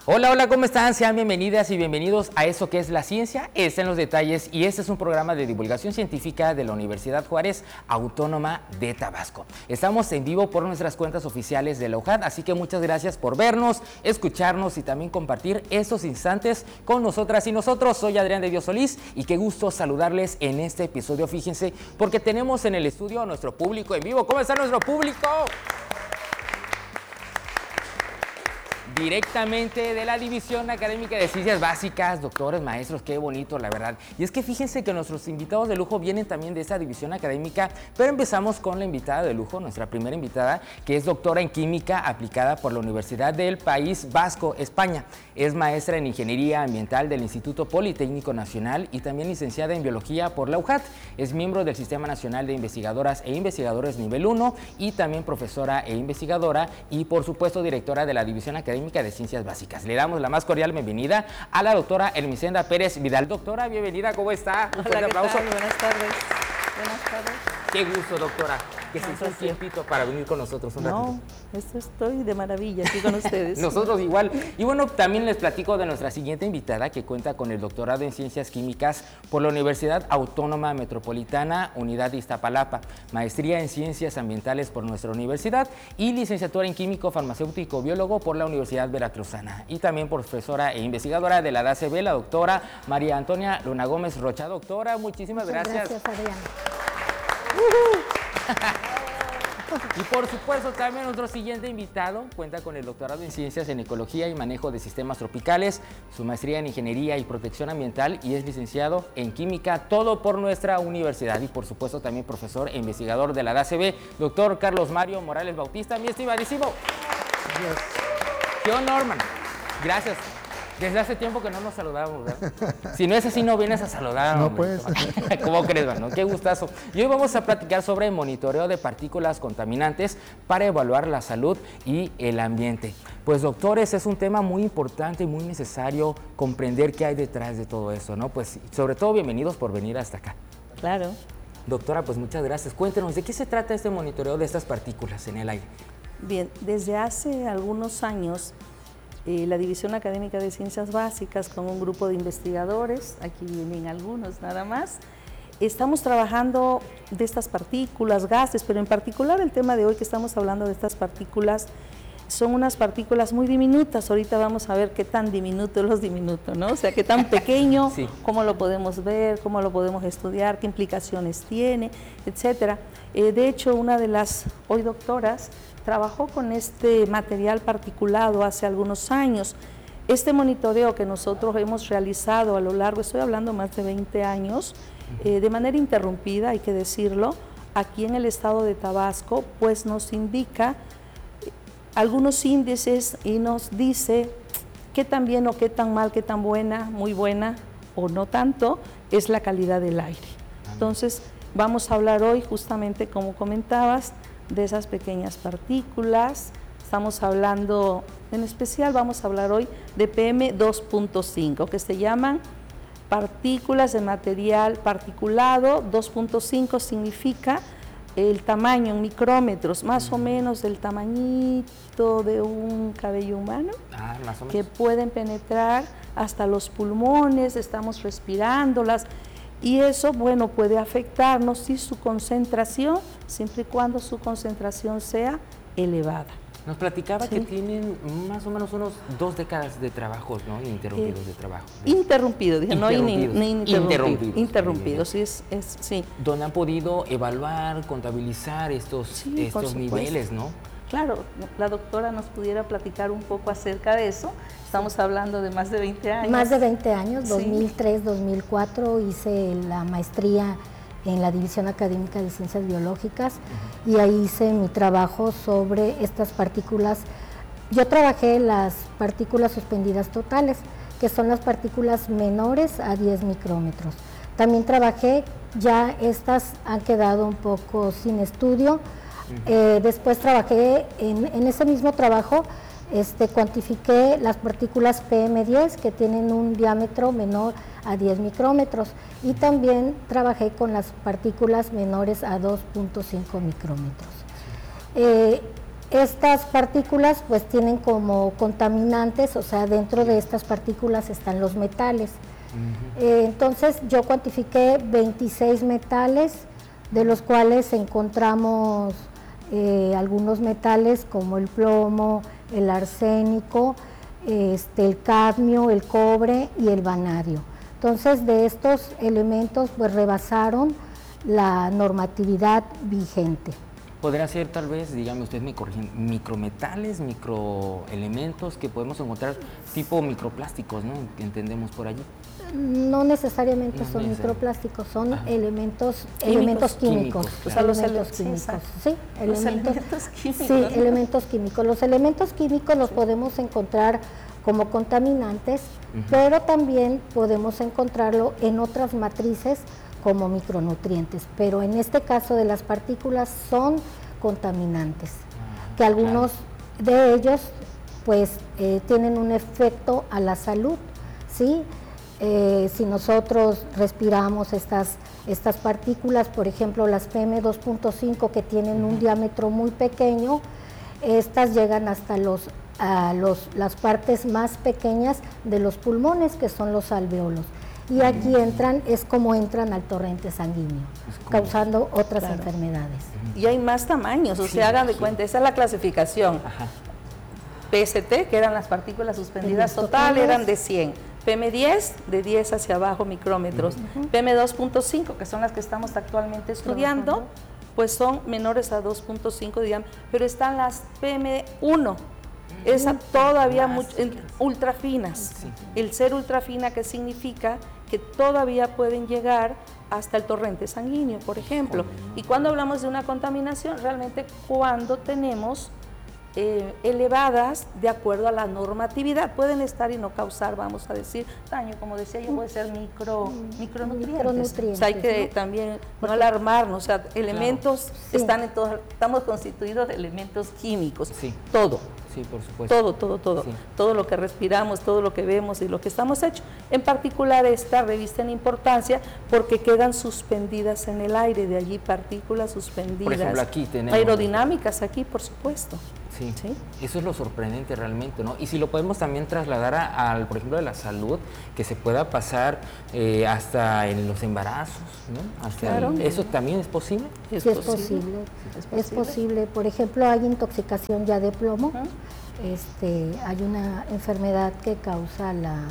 Hola, hola, ¿cómo están? Sean bienvenidas y bienvenidos a Eso que es la Ciencia, está en los detalles, y este es un programa de divulgación científica de la Universidad Juárez Autónoma de Tabasco. Estamos en vivo por nuestras cuentas oficiales de la UJAT, así que muchas gracias por vernos, escucharnos y también compartir estos instantes con nosotras y nosotros. Soy Adrián de Dios Solís y qué gusto saludarles en este episodio. Fíjense, porque tenemos en el estudio a nuestro público en vivo. ¿Cómo está nuestro público? Directamente de la División Académica de Ciencias Básicas, doctores, maestros, qué bonito, la verdad. Y es que fíjense que nuestros invitados de lujo vienen también de esa división académica, pero empezamos con la invitada de lujo, nuestra primera invitada, que es doctora en Química aplicada por la Universidad del País Vasco, España. Es maestra en Ingeniería Ambiental del Instituto Politécnico Nacional y también licenciada en Biología por la UJAT. Es miembro del Sistema Nacional de Investigadoras e Investigadores Nivel 1 y también profesora e investigadora y, por supuesto, directora de la División Académica de Ciencias Básicas. Le damos la más cordial bienvenida a la doctora Ermicenda Pérez Vidal. Doctora, bienvenida, ¿cómo está? Un fuerte aplauso. Buenas tardes. Buenas tardes. Qué gusto, doctora, que se hizo un tiempito para venir con nosotros un ratito. Estoy de maravilla aquí con ustedes. Nosotros igual. Y bueno, también les platico de nuestra siguiente invitada, que cuenta con el doctorado en Ciencias Químicas por la Universidad Autónoma Metropolitana, Unidad de Iztapalapa, maestría en Ciencias Ambientales por nuestra universidad y licenciatura en Químico Farmacéutico Biólogo por la Universidad Veracruzana. Y también profesora e investigadora de la DACB, la doctora María Antonia Luna Gómez Rocha. Doctora, muchísimas gracias. Gracias, Adrián. Y por supuesto también nuestro siguiente invitado cuenta con el doctorado en Ciencias en Ecología y Manejo de Sistemas Tropicales, su maestría en Ingeniería y Protección Ambiental y es licenciado en Química, todo por nuestra universidad y por supuesto también profesor e investigador de la DACB, doctor Carlos Mario Morales Bautista, mi estimadísimo. Yes. ¿Qué honor, man? Gracias. Desde hace tiempo que no nos saludamos, ¿verdad? Si no es así, no vienes a saludar. No, pues. ¿Cómo crees, mano? Qué gustazo. Y hoy vamos a platicar sobre monitoreo de partículas contaminantes para evaluar la salud y el ambiente. Pues, doctores, es un tema muy importante y muy necesario comprender qué hay detrás de todo eso, ¿no? Pues, sobre todo, bienvenidos por venir hasta acá. Claro. Doctora, pues muchas gracias. Cuéntenos, ¿de qué se trata este monitoreo de estas partículas en el aire? Bien, desde hace algunos años, la División Académica de Ciencias Básicas, con un grupo de investigadores, aquí vienen algunos nada más, estamos trabajando de estas partículas, gases, pero en particular el tema de hoy que estamos hablando de estas partículas, son unas partículas muy diminutas. Ahorita vamos a ver qué tan diminuto es los diminutos, ¿no? O sea, qué tan pequeño, sí. Cómo lo podemos ver, cómo lo podemos estudiar, qué implicaciones tiene, etcétera. De hecho, una de las hoy doctoras trabajó con este material particulado hace algunos años. Este monitoreo que nosotros hemos realizado a lo largo, estoy hablando más de 20 años, de manera interrumpida, hay que decirlo, aquí en el estado de Tabasco, pues nos indica algunos índices y nos dice qué tan bien o qué tan mal, qué tan buena, muy buena o no tanto es la calidad del aire. Entonces, vamos a hablar hoy justamente, como comentabas, de esas pequeñas partículas. Estamos hablando, en especial vamos a hablar hoy de PM2.5, que se llaman partículas de material particulado. 2.5 significa el tamaño en micrómetros, más o menos del tamañito de un cabello humano, más o menos, que pueden penetrar hasta los pulmones, estamos respirándolas. Y eso, bueno, puede afectarnos si su concentración, siempre y cuando su concentración sea elevada. Nos platicaba que tienen más o menos unos 2 décadas de trabajos, ¿no? Ininterrumpidos de trabajo. Interrumpido, dije, no interrumpidos. Interrumpidos, sí. Donde han podido evaluar, contabilizar estos niveles, ¿no? Claro, la doctora nos pudiera platicar un poco acerca de eso. Estamos hablando de más de 20 años. Más de 20 años, 2003, 2004 hice la maestría en la División Académica de Ciencias Biológicas y ahí hice mi trabajo sobre estas partículas. Yo trabajé las partículas suspendidas totales, que son las partículas menores a 10 micrómetros. También trabajé, ya estas han quedado un poco sin estudio. Después trabajé en ese mismo trabajo, cuantifiqué las partículas PM10 que tienen un diámetro menor a 10 micrómetros y también trabajé con las partículas menores a 2.5 micrómetros. Estas partículas pues tienen como contaminantes, o sea, dentro de estas partículas están los metales. Entonces yo cuantifiqué 26 metales, de los cuales encontramos algunos metales como el plomo, el arsénico, el cadmio, el cobre y el vanadio. Entonces de estos elementos pues rebasaron la normatividad vigente. ¿Podría ser tal vez, dígame usted, me corrigen, micrometales, microelementos que podemos encontrar tipo microplásticos, ¿no? Que entendemos por allí. No necesariamente son microplásticos, son elementos químicos. Claro. O sea, los elementos químicos. Los elementos químicos los podemos encontrar como contaminantes, pero también podemos encontrarlo en otras matrices como micronutrientes, pero en este caso de las partículas son contaminantes, que algunos de ellos pues tienen un efecto a la salud, ¿sí? Si nosotros respiramos estas partículas, por ejemplo las PM2.5 que tienen un diámetro muy pequeño, estas llegan hasta las partes más pequeñas de los pulmones, que son los alvéolos. Y aquí es como entran al torrente sanguíneo, causando otras enfermedades. Y hay más tamaños, o sea, hagan de cuenta, esa es la clasificación. PST, que eran las partículas suspendidas total, eran de 100. PM10, de 10 hacia abajo micrómetros. PM2.5, que son las que estamos actualmente estudiando, pues son menores a 2.5, digamos, pero están las PM1. Esa todavía ultra finas. El ser ultra fina, que significa que todavía pueden llegar hasta el torrente sanguíneo, por ejemplo. Y cuando hablamos de una contaminación, realmente cuando tenemos elevadas de acuerdo a la normatividad, pueden estar y no causar, vamos a decir, daño, como decía yo, puede ser micronutrientes. O sea, hay que también no alarmarnos, o sea, elementos están en todos, estamos constituidos de elementos químicos, todo. Sí, por supuesto. Todo. Sí. Todo lo que respiramos, todo lo que vemos y lo que estamos hechos. En particular esta revista en importancia porque quedan suspendidas en el aire, de allí partículas suspendidas. Por ejemplo, aquí tenemos aerodinámicas aquí, por supuesto. Sí, eso es lo sorprendente realmente, ¿no? Y si lo podemos también trasladar al, por ejemplo, de la salud, que se pueda pasar hasta en los embarazos, ¿no? Claro. ¿Eso también es posible? Sí, es posible. Es posible. Por ejemplo, hay intoxicación ya de plomo. Hay una enfermedad que causa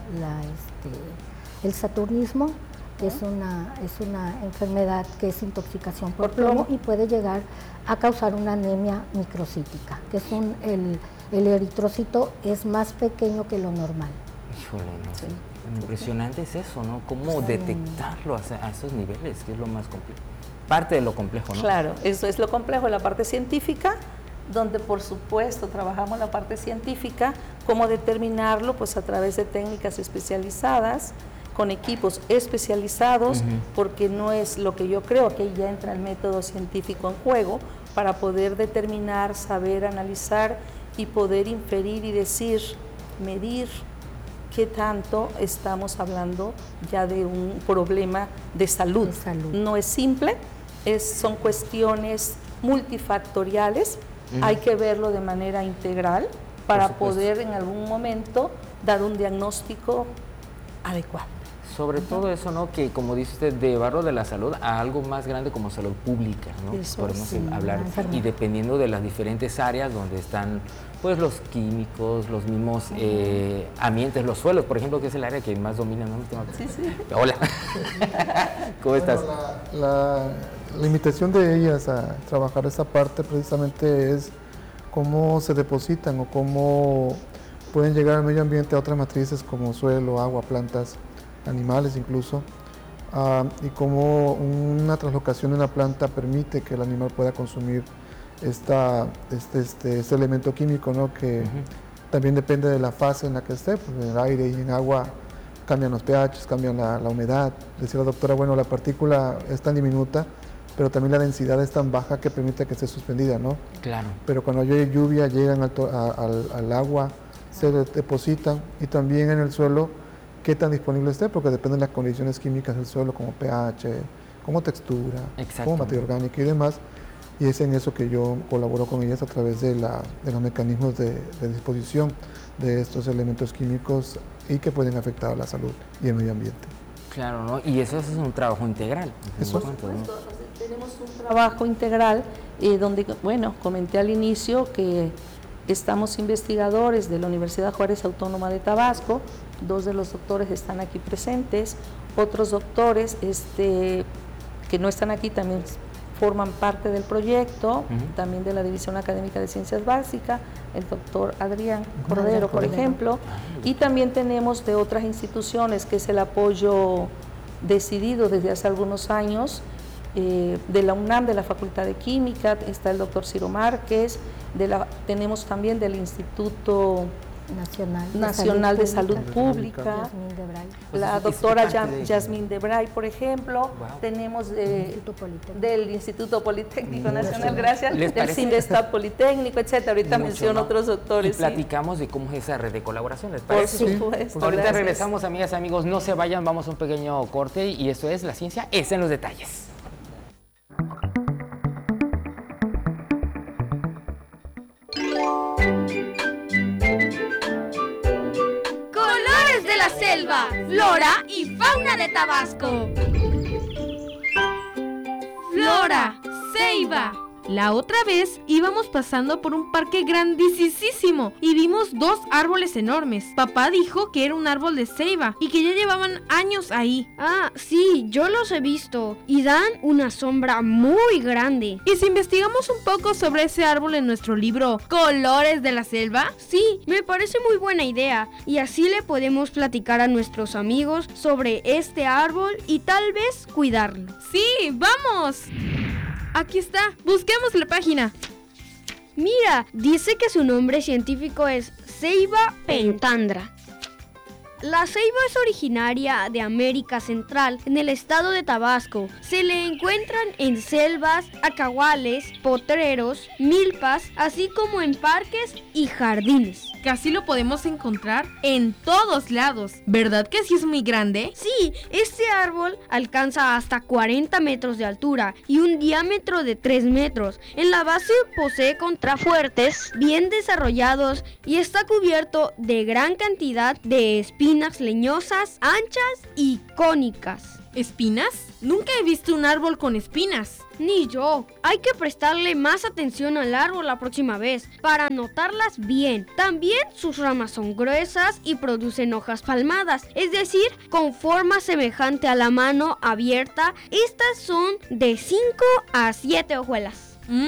el saturnismo, que es una enfermedad que es intoxicación por plomo y puede llegar a causar una anemia microcítica, que es el eritrocito es más pequeño que lo normal. Híjole, no. Impresionante es eso, ¿no? Cómo detectarlo a esos niveles, que es lo más complejo. Parte de lo complejo, ¿no? Claro, eso es lo complejo, la parte científica, donde por supuesto trabajamos la parte científica, cómo determinarlo, pues a través de técnicas especializadas, con equipos especializados, porque no es lo que yo creo, que ya entra el método científico en juego, para poder determinar, saber, analizar y poder inferir y decir, medir qué tanto estamos hablando ya de un problema de salud. No es simple, son cuestiones multifactoriales, hay que verlo de manera integral para poder en algún momento dar un diagnóstico adecuado. Sobre todo eso, ¿no? Que como dice usted, llevarlo de la salud a algo más grande como salud pública, ¿no? Podemos hablar, y dependiendo de las diferentes áreas donde están, pues, los químicos, los mismos ambientes, los suelos, por ejemplo, que es el área que más domina, ¿no? Sí. Hola. ¿Cómo estás? La limitación de ellas a trabajar esa parte precisamente es cómo se depositan o cómo pueden llegar al medio ambiente a otras matrices como suelo, agua, plantas, animales incluso, y cómo una translocación en la planta permite que el animal pueda consumir este elemento químico, ¿no? Que también depende de la fase en la que esté, pues en el aire y en agua cambian los pHs, cambian la humedad. Decía la doctora, bueno, la partícula es tan diminuta, pero también la densidad es tan baja que permite que esté suspendida, ¿no? Claro. Pero cuando hay lluvia llegan al agua, se depositan, y también en el suelo qué tan disponible esté, porque depende de las condiciones químicas del suelo, como pH, como textura, como materia orgánica y demás. y es en eso que yo colaboro con ellas a través de los mecanismos de disposición de estos elementos químicos y que pueden afectar a la salud y el medio ambiente. Claro, ¿no? Y eso es un trabajo integral. Eso. Tenemos un trabajo integral donde, bueno, comenté al inicio que estamos investigadores de la Universidad Juárez Autónoma de Tabasco, 2 de los doctores están aquí presentes, otros doctores que no están aquí también forman parte del proyecto, también de la División Académica de Ciencias Básicas, el doctor Adrián Cordero, por ejemplo, y también tenemos de otras instituciones, que es el apoyo decidido desde hace algunos años, de la UNAM, de la Facultad de Química, está el doctor Ciro Márquez, tenemos también del Instituto Nacional de Salud Pública, la doctora Yasmín Debray, por ejemplo, tenemos del Instituto Politécnico Nacional, gracias, del CINVESTAP Politécnico, etcétera. Ahorita menciono otros doctores. Y platicamos de cómo es esa red de colaboración, ¿les parece? Por supuesto. Ahorita gracias. regresamos, amigas, amigos, no se vayan, vamos a un pequeño corte y esto es La Ciencia es en los Detalles. De la selva, flora y fauna de Tabasco. Flora, ceiba. La otra vez íbamos pasando por un parque grandísimo y vimos 2 árboles enormes. Papá dijo que era un árbol de ceiba y que ya llevaban años ahí. Ah, sí, yo los he visto y dan una sombra muy grande. ¿Y si investigamos un poco sobre ese árbol en nuestro libro Colores de la Selva? Sí, me parece muy buena idea y así le podemos platicar a nuestros amigos sobre este árbol y tal vez cuidarlo. ¡Sí, vamos! Aquí está, busquemos la página. Mira, dice que su nombre científico es Ceiba pentandra. La ceiba es originaria de América Central, en el estado de Tabasco. Se le encuentran en selvas, acahuales, potreros, milpas, así como en parques y jardines. Casi lo podemos encontrar en todos lados. ¿Verdad que sí es muy grande? Sí, este árbol alcanza hasta 40 metros de altura y un diámetro de 3 metros. En la base posee contrafuertes bien desarrollados y está cubierto de gran cantidad de espinas leñosas, anchas y cónicas. ¿Espinas? Nunca he visto un árbol con espinas. Ni yo. Hay que prestarle más atención al árbol la próxima vez para notarlas bien. También sus ramas son gruesas y producen hojas palmadas, es decir, con forma semejante a la mano abierta. Estas son de 5 a 7 hojuelas.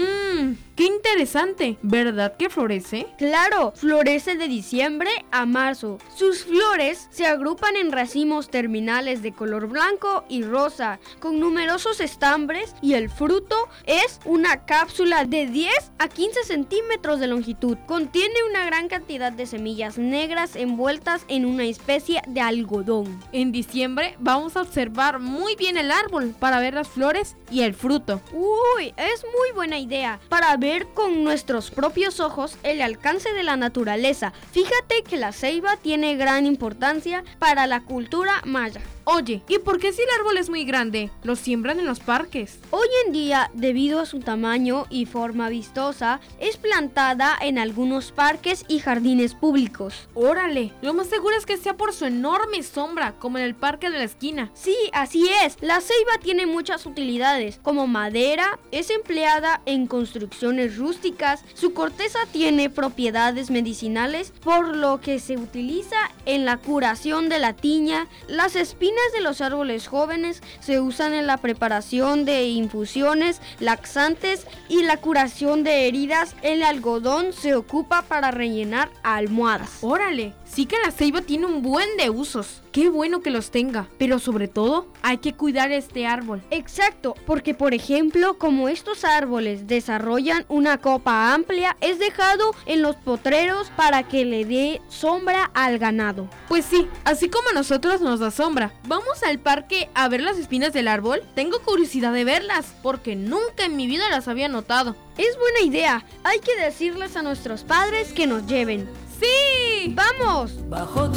¡Qué interesante! ¿Verdad que florece? Claro, florece de diciembre a marzo. Sus flores se agrupan en racimos terminales de color blanco y rosa, con numerosos estambres, y el fruto es una cápsula de 10 a 15 centímetros de longitud. Contiene una gran cantidad de semillas negras envueltas en una especie de algodón. En diciembre vamos a observar muy bien el árbol para ver las flores y el fruto. Uy, es muy buena idea para ver con nuestros propios ojos el alcance de la naturaleza. Fíjate que la ceiba tiene gran importancia para la cultura maya. Oye, ¿y por qué si el árbol es muy grande, lo siembran en los parques? Hoy en día, debido a su tamaño y forma vistosa, es plantada en algunos parques y jardines públicos. ¡Órale! Lo más seguro es que sea por su enorme sombra, como en el parque de la esquina. Sí, así es. La ceiba tiene muchas utilidades. Como madera, es empleada en construcciones rústicas. Su corteza tiene propiedades medicinales, por lo que se utiliza en la curación de la tiña. Las espinas de los árboles jóvenes se usan en la preparación de infusiones, laxantes y la curación de heridas. El algodón se ocupa para rellenar almohadas. ¡Órale! Sí que la ceiba tiene un buen de usos. ¡Qué bueno que los tenga! Pero sobre todo, hay que cuidar este árbol. Exacto, porque por ejemplo, como estos árboles desarrollan una copa amplia, es dejado en los potreros para que le dé sombra al ganado. Pues sí, así como a nosotros nos da sombra. ¿Vamos al parque a ver las espinas del árbol? Tengo curiosidad de verlas, porque nunca en mi vida las había notado. Es buena idea. Hay que decirles a nuestros padres que nos lleven. ¡Sí! ¡Vamos! Bajo